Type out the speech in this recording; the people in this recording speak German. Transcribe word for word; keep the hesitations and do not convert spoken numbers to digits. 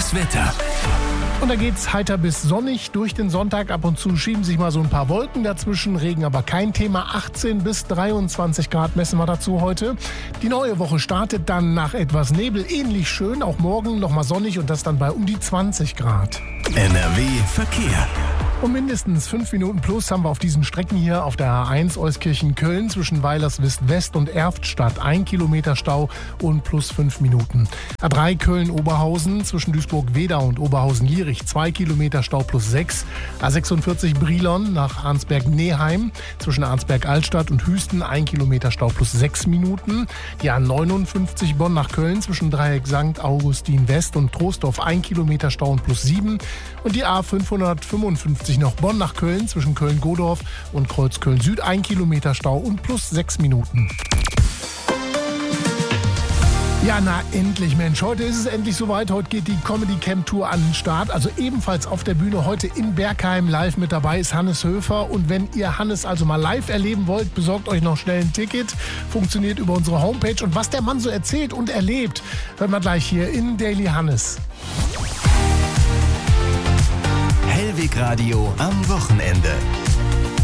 Das Wetter. Und da geht's heiter bis sonnig durch den Sonntag. Ab und zu schieben sich mal so ein paar Wolken dazwischen. Regen aber kein Thema. achtzehn bis dreiundzwanzig Grad messen wir dazu heute. Die neue Woche startet dann nach etwas Nebel ähnlich schön. Auch morgen nochmal sonnig und das dann bei um die zwanzig Grad. N R W Verkehr. Und mindestens fünf Minuten plus haben wir auf diesen Strecken hier auf der A eins Euskirchen-Köln zwischen Weilerswist-West und Erftstadt. Ein Kilometer Stau und plus fünf Minuten. A drei Köln-Oberhausen zwischen Duisburg-Wedau und Oberhausen-Lierich. Zwei Kilometer Stau plus sechs. A sechsundvierzig Brilon nach Arnsberg-Neheim zwischen Arnsberg-Altstadt und Hüsten. Ein Kilometer Stau plus sechs Minuten. Die A neunundfünfzig Bonn nach Köln zwischen Dreieck Sankt Augustin-West und Troisdorf. Ein Kilometer Stau und plus sieben. Und die A fünfhundertfünfundfünfzig noch Bonn nach Köln zwischen Köln-Godorf und Kreuzköln-Süd. Ein Kilometer Stau und plus sechs Minuten. Ja, na endlich, Mensch. Heute ist es endlich soweit. Heute geht die Comedy Camp Tour an den Start. Also ebenfalls auf der Bühne heute in Bergheim. Live mit dabei ist Hannes Höfer. Und wenn ihr Hannes also mal live erleben wollt, besorgt euch noch schnell ein Ticket. Funktioniert über unsere Homepage. Und was der Mann so erzählt und erlebt, hören wir gleich hier in Daily Hannes. Hellweg Radio am Wochenende.